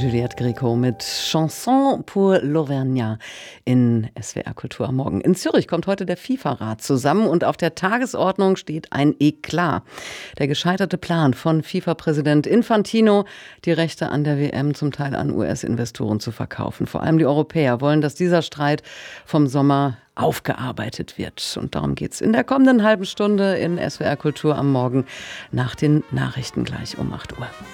Juliette Gréco mit Chanson pour l'Auvergnat in SWR Kultur am Morgen. In Zürich kommt heute der FIFA-Rat zusammen und auf der Tagesordnung steht ein Eklat. Der gescheiterte Plan von FIFA-Präsident Infantino, die Rechte an der WM zum Teil an US-Investoren zu verkaufen. Vor allem die Europäer wollen, dass dieser Streit vom Sommer aufgearbeitet wird. Und darum geht es in der kommenden halben Stunde in SWR Kultur am Morgen nach den Nachrichten gleich um 8 Uhr.